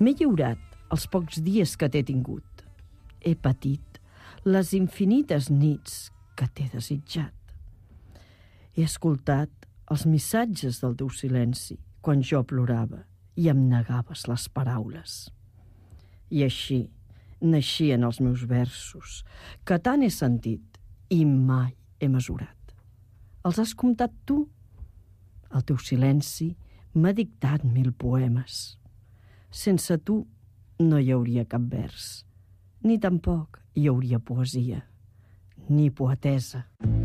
M'he lliurat els pocs dies que t'he tingut. He patit les infinites nits que t'he desitjat. He escoltat els missatges del teu silenci quan jo plorava i em negaves les paraules. I així naixien els meus versos, que tant he sentit i mai he mesurat. Els has comptat tu? El teu silenci m'ha dictat 1000 poemes. Sense tu no hi hauria cap vers, ni tampoc hi hauria poesia, ni poetesa.